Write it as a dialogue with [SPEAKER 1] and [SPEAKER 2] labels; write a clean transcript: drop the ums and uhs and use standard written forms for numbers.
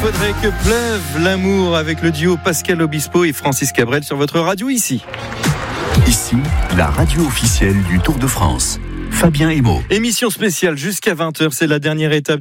[SPEAKER 1] faudrait que pleuve l'amour avec le duo Pascal Obispo et Francis Cabrel sur votre radio ici.
[SPEAKER 2] Ici, la radio officielle du Tour de France. Fabien Emo.
[SPEAKER 1] Émission spéciale jusqu'à 20h, c'est la dernière étape